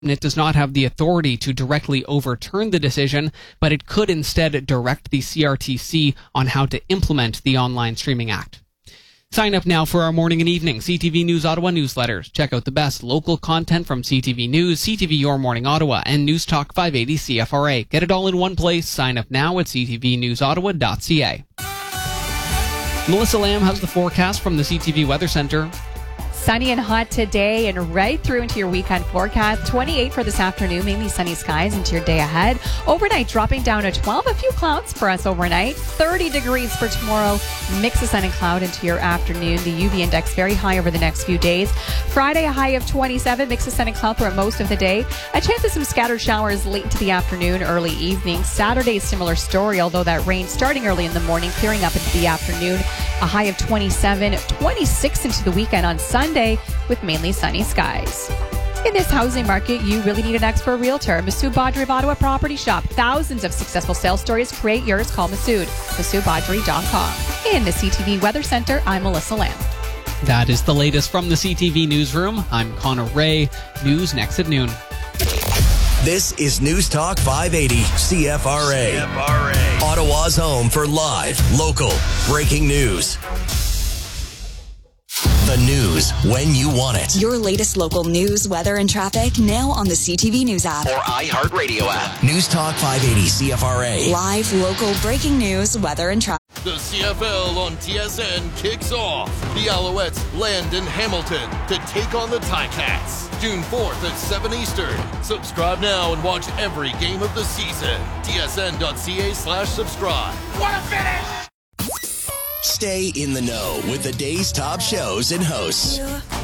It does not have the authority to directly overturn the decision, but it could instead direct the CRTC on how to implement the Online Streaming Act. Sign up now for our morning and evening CTV News Ottawa newsletters. Check out the best local content from CTV News, CTV Your Morning Ottawa, and News Talk 580 CFRA. Get it all in one place. Sign up now at ctvnewsottawa.ca. Melissa Lamb has the forecast from the CTV Weather Centre. Sunny and hot today and right through into your weekend forecast. 28 for this afternoon, mainly sunny skies into your day ahead. Overnight dropping down to 12. A few clouds for us overnight. 30 degrees for tomorrow. Mix of sun and cloud into your afternoon. The UV index very high over the next few days. Friday, a high of 27. Mix of sun and cloud throughout most of the day. A chance of some scattered showers late into the afternoon, early evening. Saturday, similar story, although that rain starting early in the morning, clearing up into the afternoon. A high of 27, 26 into the weekend on Sunday with mainly sunny skies. In this housing market, you really need an expert realtor. Masood Badri of Ottawa Property Shop. Thousands of successful sales stories. Create yours. Call Masood. MasoodBadri.com. In the CTV Weather Center, I'm Melissa Lamb. That is the latest from the CTV Newsroom. I'm Connor Ray. News next at noon. This is News Talk 580 CFRA. Ottawa's home for live, local, breaking news. The news when you want it. Your latest local news, weather, and traffic now on the CTV News app or iHeartRadio app. News Talk 580 CFRA. Live, local, breaking news, weather, and traffic. The CFL on TSN kicks off. The Alouettes land in Hamilton to take on the Ticats. June 4th at 7 Eastern. Subscribe now and watch every game of the season. tsn.ca/subscribe. What a finish! Stay in the know with the day's top shows and hosts.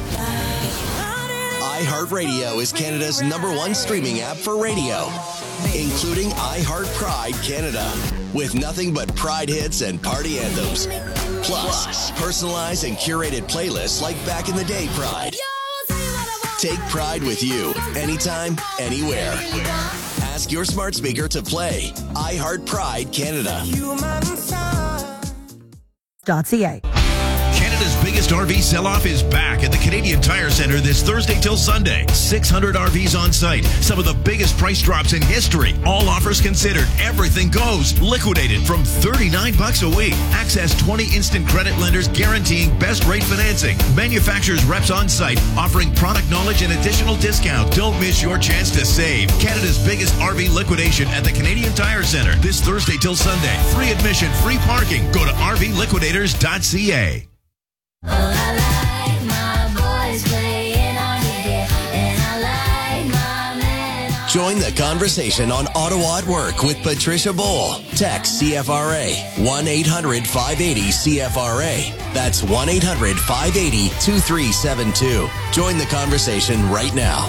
iHeartRadio is Canada's #1 streaming app for radio, including iHeart Pride Canada, with nothing but Pride hits and party anthems. Plus, personalized and curated playlists like Back in the Day Pride. Take Pride with you, anytime, anywhere. Ask your smart speaker to play iHeart Pride Canada. .ca. Canada's biggest RV sell-off is back at the Canadian Tire Centre this Thursday till Sunday. 600 RVs on site. Some of the biggest price drops in history. All offers considered. Everything goes. Liquidated from $39 a week. Access 20 instant credit lenders guaranteeing best rate financing. Manufacturers reps on site offering product knowledge and additional discount. Don't miss your chance to save. Canada's biggest RV liquidation at the Canadian Tire Centre this Thursday till Sunday. Free admission, free parking. Go to rvliquidators.ca. Oh, I like my boys playing on the deck, and I like my men. Join the conversation on Ottawa at Work with Patricia Bowl. Text CFRA 1-800-580-CFRA. That's 1-800-580-2372. Join the conversation right now.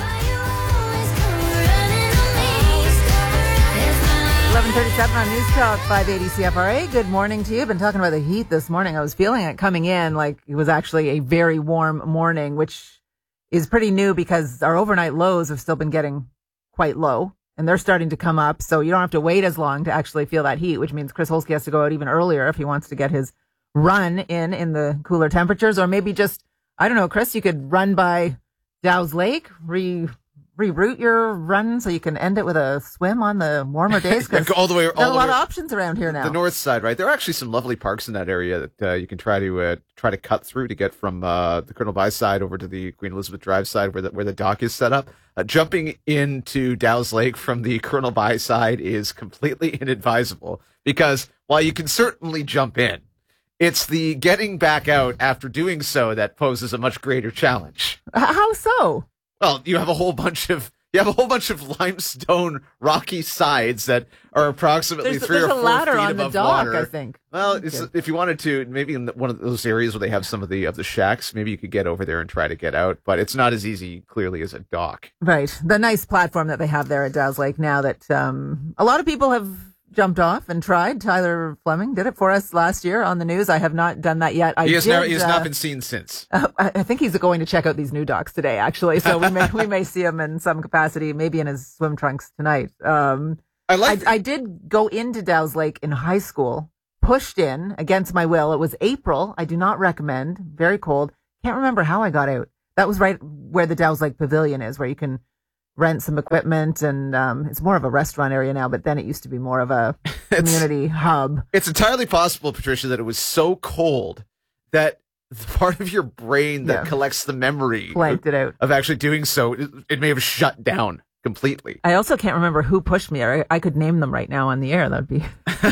11:37 on News Talk 580 CFRA. Good morning to you. Been talking about the heat this morning. I was feeling it coming in like it was actually a very warm morning, which is pretty new because our overnight lows have still been getting quite low and they're starting to come up. So you don't have to wait as long to actually feel that heat, which means Chris Holsky has to go out even earlier if he wants to get his run in the cooler temperatures, or maybe just, I don't know, Chris, you could run by Dow's Lake, reroute your run so you can end it with a swim on the warmer days, because all the way, there are a lot of options around here now. The north side, right? There are actually some lovely parks in that area that you can try to cut through to get from the Colonel By side over to the Queen Elizabeth Drive side where the dock is set up. Jumping into Dow's Lake from the Colonel By side is completely inadvisable because while you can certainly jump in, it's the getting back out after doing so that poses a much greater challenge. How so? Well, you have a whole bunch of limestone rocky sides that are approximately there's 3 or 4 a ladder feet on above the dock, water. I think. Well, if you wanted to, maybe in one of those areas where they have some of the shacks, maybe you could get over there and try to get out. But it's not as easy, clearly, as a dock. Right. The nice platform that they have there at Dow's Lake now that a lot of people have jumped off and tried. Tyler Fleming did it for us last year on the news. I have not done that yet. He has not been seen since. I think he's going to check out these new docks today, actually. So we may see him in some capacity, maybe in his swim trunks tonight. I did go into Dow's Lake in high school, pushed in against my will. It was April. I do not recommend. Very cold. Can't remember how I got out. That was right where the Dow's Lake Pavilion is, where you can rent some equipment, and it's more of a restaurant area now, but then it used to be more of a community hub. It's entirely possible, Patricia, that it was so cold that the part of your brain that collects the memory blanked it out of actually doing so, it may have shut down completely. I also can't remember who pushed me. I could name them right now on the air. That would be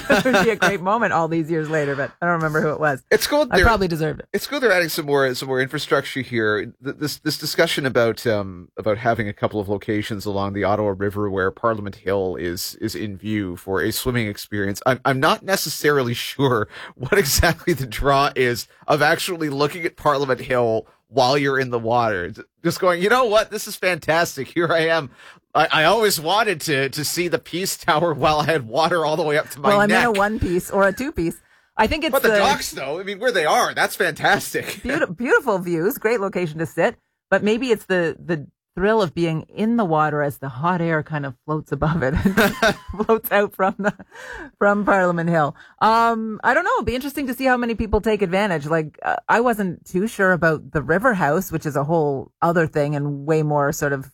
a great moment all these years later, but I don't remember who it was. It's cool. I probably deserved it. It's cool they're adding some more infrastructure here. This discussion about having a couple of locations along the Ottawa River where Parliament Hill is in view for a swimming experience. I'm not necessarily sure what exactly the draw is of actually looking at Parliament Hill while you're in the water, just going, you know what, this is fantastic. Here I am. I always wanted to see the Peace Tower while I had water all the way up to my neck. Well, I'm in a one piece or a two piece. I think it's but the docks, though, I mean, where they are, that's fantastic. Beautiful views, great location to sit. But maybe it's the thrill of being in the water as the hot air kind of floats above it, floats out from Parliament Hill. I don't know. It'll be interesting to see how many people take advantage. Like, I wasn't too sure about the River House, which is a whole other thing and way more sort of,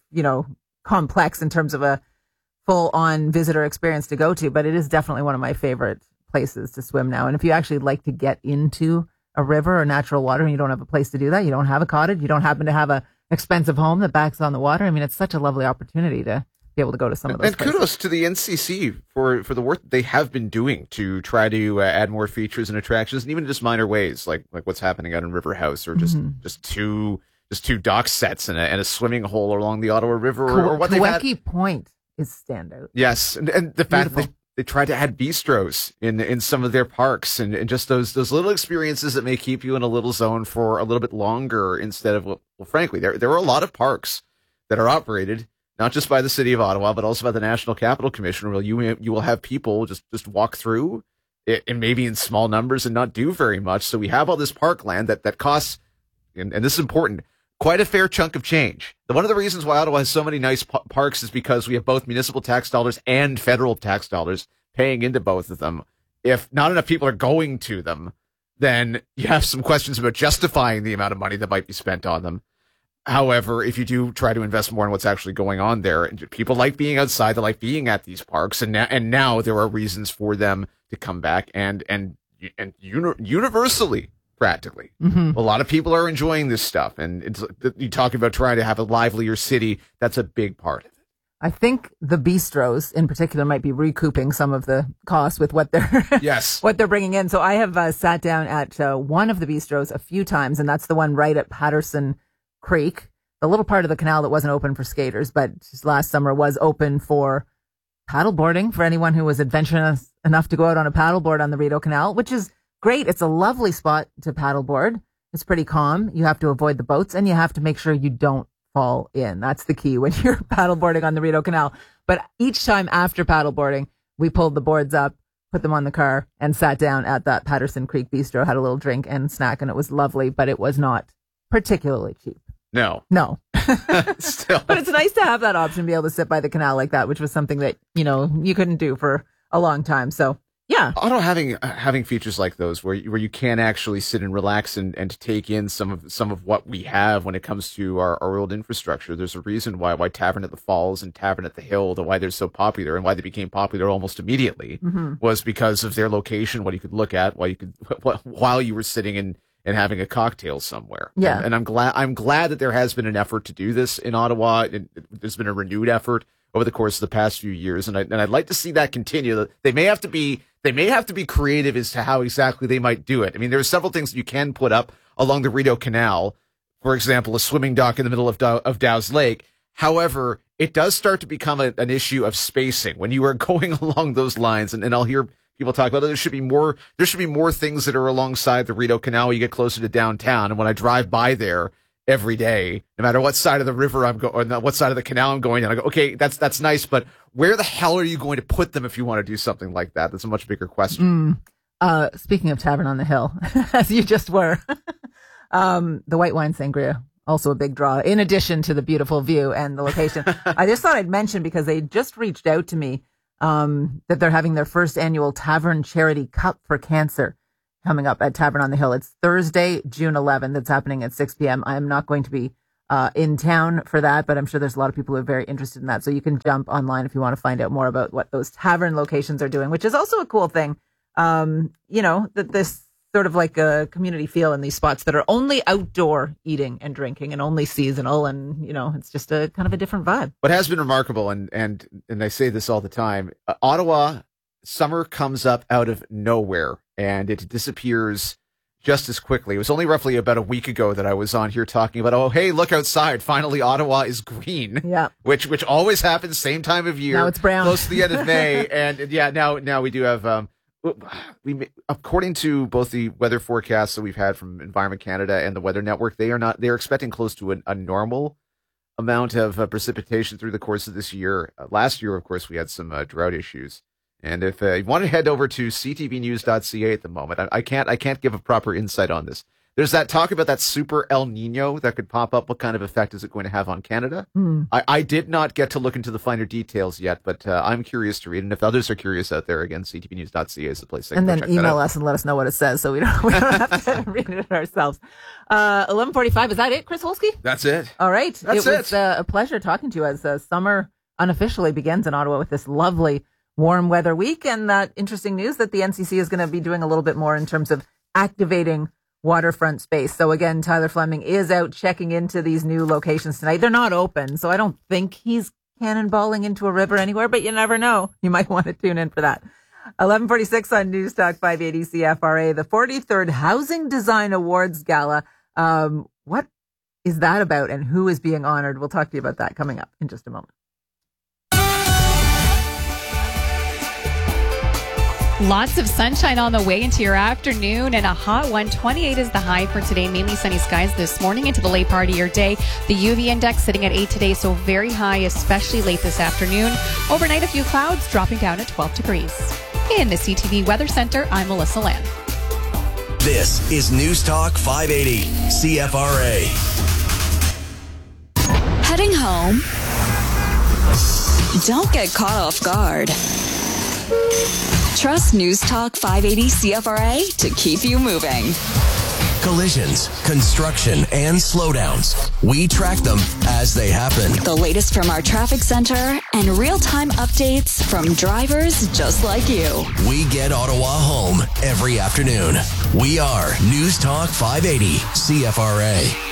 complex in terms of a full-on visitor experience to go to. But it is definitely one of my favorite places to swim now. And if you actually like to get into a river or natural water and you don't have a place to do that, you don't have a cottage, you don't happen to have a expensive home that backs on the water. I mean, it's such a lovely opportunity to be able to go to some of those places. Kudos to the NCC for the work they have been doing to try to add more features and attractions, and even just minor ways like what's happening out in River House, or just two dock sets and a swimming hole along the Ottawa River, or what they've had. Kaweki Point is standout. Yes, and the fact that they tried to add bistros in some of their parks, and just those little experiences that may keep you in a little zone for a little bit longer instead of, well, frankly, there are a lot of parks that are operated not just by the City of Ottawa, but also by the National Capital Commission, where you will have people just walk through it, and maybe in small numbers and not do very much. So we have all this parkland that costs, and this is important, quite a fair chunk of change. One of the reasons why Ottawa has so many nice parks is because we have both municipal tax dollars and federal tax dollars paying into both of them. If not enough people are going to them, then you have some questions about justifying the amount of money that might be spent on them. However, if you do try to invest more in what's actually going on there, people like being outside, they like being at these parks, and now there are reasons for them to come back and universally. Practically. A lot of people are enjoying this stuff, and you talk about trying to have a livelier city. That's a big part of it. I think the bistros in particular might be recouping some of the costs with what they're what they're bringing in. So I have sat down at one of the bistros a few times, and that's the one right at Patterson Creek, the little part of the canal that wasn't open for skaters, but just last summer was open for paddleboarding for anyone who was adventurous enough to go out on a paddleboard on the Rideau Canal, which is great. It's a lovely spot to paddleboard. It's pretty calm. You have to avoid the boats, and you have to make sure you don't fall in. That's the key when you're paddleboarding on the Rideau Canal. But each time after paddleboarding, we pulled the boards up, put them on the car, and sat down at that Patterson Creek Bistro, had a little drink and snack, and it was lovely, but it was not particularly cheap. No. Still. But it's nice to have that option, be able to sit by the canal like that, which was something that, you couldn't do for a long time. So yeah. Ottawa having features like those where you can actually sit and relax and take in some of what we have when it comes to our old infrastructure. There's a reason why Tavern at the Falls and Tavern at the Hill, why they're so popular and why they became popular almost immediately, was because of their location, what you could look at, while you were sitting and having a cocktail somewhere. Yeah. And I'm glad that there has been an effort to do this in Ottawa. There's been a renewed effort over the course of the past few years, and I'd like to see that continue. They may have to be creative as to how exactly they might do it. I mean, there are several things that you can put up along the Rideau Canal. For example, a swimming dock in the middle of Dow's Lake. However, it does start to become an issue of spacing when you are going along those lines, and I'll hear people talk about it. There should be more things that are alongside the Rideau Canal when you get closer to downtown. And when I drive by there every day, no matter what side of the river I'm going, or what side of the canal I'm going, and I go, okay, that's nice, but where the hell are you going to put them if you want to do something like that? That's a much bigger question. Speaking of Tavern on the Hill, as you just were, the white wine sangria, also a big draw, in addition to the beautiful view and the location. I just thought I'd mention, because they just reached out to me, that they're having their first annual Tavern Charity Cup for Cancer coming up at Tavern on the Hill. It's Thursday, June 11th. It's happening at 6 p.m. I am not going to be in town for that, but I'm sure there's a lot of people who are very interested in that. So you can jump online if you want to find out more about what those tavern locations are doing, which is also a cool thing. That this sort of like a community feel in these spots that are only outdoor eating and drinking and only seasonal. And, it's just a kind of a different vibe. What has been remarkable, and I say this all the time, Ottawa, summer comes up out of nowhere and it disappears just as quickly. It was only roughly about a week ago that I was on here talking about, oh, hey, look outside. Finally, Ottawa is green. Yeah. Which always happens same time of year. Now it's brown. Close to the end of May. And yeah, now we do have, according to both the weather forecasts that we've had from Environment Canada and the Weather Network, they're expecting close to a normal amount of precipitation through the course of this year. Last year, of course, we had some drought issues. And if you want to head over to ctvnews.ca at the moment, I can't give a proper insight on this. There's that talk about that super El Nino that could pop up. What kind of effect is it going to have on Canada? I did not get to look into the finer details yet, but I'm curious to read. And if others are curious out there, again, ctvnews.ca is the place to and then check email us and let us know what it says, so we don't have to read it ourselves. 11:45, is that it, Chris Holsky? That's it. All right. That's it was a pleasure talking to you as summer unofficially begins in Ottawa with this lovely warm weather week, and that interesting news that the NCC is going to be doing a little bit more in terms of activating waterfront space. So again, Tyler Fleming is out checking into these new locations tonight. They're not open, so I don't think he's cannonballing into a river anywhere, but you never know. You might want to tune in for that. 11:46 on News Talk 580 CFRA, the 43rd Housing Design Awards Gala. What is that about and who is being honored? We'll talk to you about that coming up in just a moment. Lots of sunshine on the way into your afternoon and a hot one. 28 is the high for today. Mainly sunny skies this morning into the late part of your day. The UV index sitting at 8 today, so very high, especially late this afternoon. Overnight, a few clouds dropping down at 12 degrees. In the CTV Weather Center, I'm Melissa Land. This is News Talk 580 CFRA. Heading home? Don't get caught off guard. Trust News Talk 580 CFRA to keep you moving. Collisions, construction, and slowdowns. We track them as they happen. The latest from our traffic center and real-time updates from drivers just like you. We get Ottawa home every afternoon. We are News Talk 580 CFRA.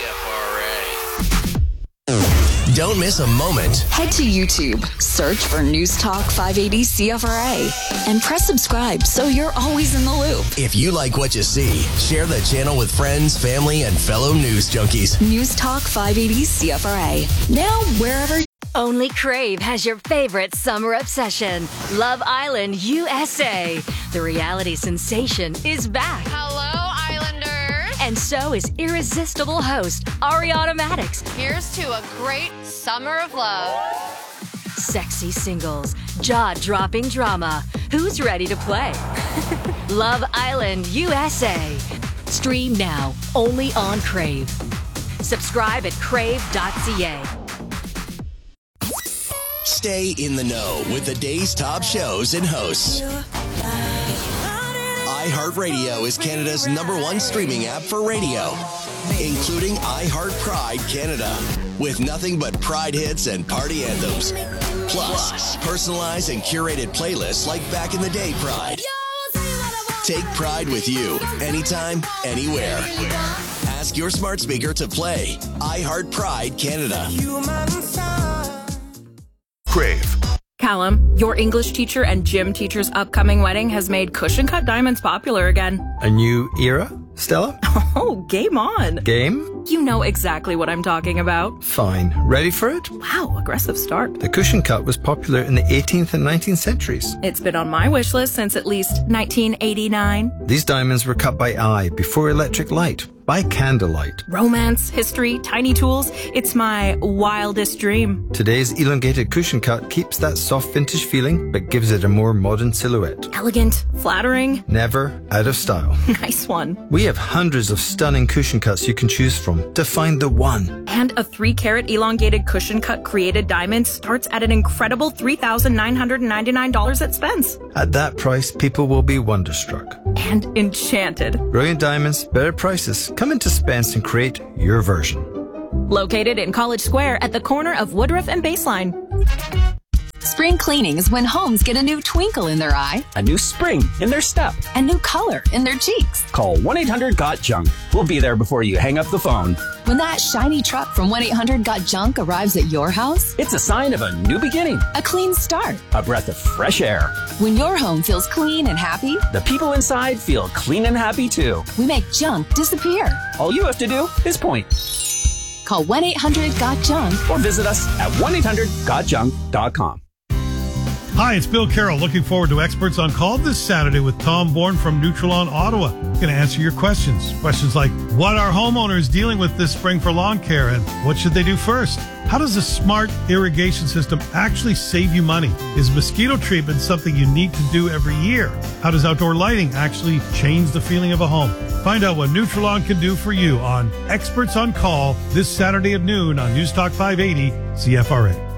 Don't miss a moment. Head to YouTube, search for News Talk 580 CFRA, and press subscribe so you're always in the loop. If you like what you see, share the channel with friends, family, and fellow news junkies. News Talk 580 CFRA. Now, wherever. Only Crave has your favorite summer obsession, Love Island USA. The reality sensation is back. Hello, Islanders. And so is irresistible host Ariana Maddox. Here's to a great summer of love. Sexy singles, jaw-dropping drama. Who's ready to play? Love Island USA. Stream now, only on Crave. Subscribe at crave.ca. Stay in the know with the day's top shows and hosts. iHeartRadio is Canada's #1 streaming app for radio, including iHeart Pride Canada, with nothing but Pride hits and party anthems. Plus, personalized and curated playlists like Back in the Day Pride. Take Pride with you, anytime, anywhere. Ask your smart speaker to play iHeart Pride Canada. Crave. Callum, your English teacher and gym teacher's upcoming wedding has made cushion cut diamonds popular again. A new era, Stella? Oh, game on. Game? You know exactly what I'm talking about. Fine. Ready for it? Wow, aggressive start. The cushion cut was popular in the 18th and 19th centuries. It's been on my wish list since at least 1989. These diamonds were cut by eye before electric light. By candlelight. Romance, history, tiny tools. It's my wildest dream. Today's elongated cushion cut keeps that soft vintage feeling, but gives it a more modern silhouette. Elegant, flattering. Never out of style. Nice one. We have hundreds of stunning cushion cuts you can choose from to find the one. And a 3-carat elongated cushion cut created diamond starts at an incredible $3,999 at Spence. At that price, people will be wonderstruck. And enchanted. Brilliant diamonds, better prices. Come into Spence and create your version. Located in College Square at the corner of Woodruff and Baseline. Spring cleaning is when homes get a new twinkle in their eye, a new spring in their step, a new color in their cheeks. Call 1-800-GOT-JUNK. We'll be there before you hang up the phone. When that shiny truck from 1-800-GOT-JUNK arrives at your house, it's a sign of a new beginning, a clean start, a breath of fresh air. When your home feels clean and happy, the people inside feel clean and happy too. We make junk disappear. All you have to do is point. Call 1-800-GOT-JUNK or visit us at 1-800-GOTJUNK.com. Hi, it's Bill Carroll. Looking forward to Experts on Call this Saturday with Tom Bourne from Nutrilon, Ottawa. Going to answer your questions. Questions like, what are homeowners dealing with this spring for lawn care, and what should they do first? How does a smart irrigation system actually save you money? Is mosquito treatment something you need to do every year? How does outdoor lighting actually change the feeling of a home? Find out what Nutrilon can do for you on Experts on Call this Saturday at noon on News Talk 580 CFRA.